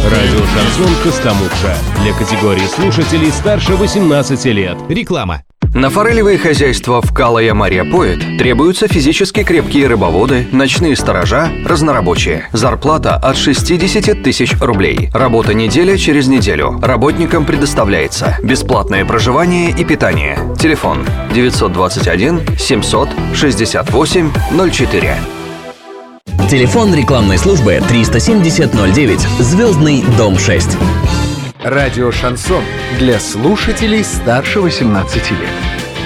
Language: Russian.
Радио «Шансон» Костомукша. Для категории слушателей старше 18 лет. Реклама. На форелевые хозяйства в Калая Мария Поэт требуются физически крепкие рыбоводы, ночные сторожа, разнорабочие. Зарплата от 60 тысяч рублей. Работа неделя через неделю. Работникам предоставляется бесплатное проживание и питание. Телефон 921 700 68 04. Телефон рекламной службы 370-09, Звездный дом 6. Радио «Шансон» для слушателей старше 18 лет.